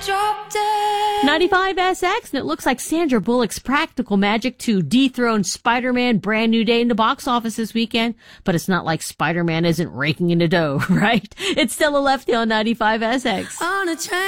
drop dead. 95SX, and it looks like Sandra Bullock's practical magic to dethrone Spider-Man Brand New Day in the box office this weekend. But it's not like Spider-Man isn't raking in the dough, right? It's still a lefty on 95SX. On a train.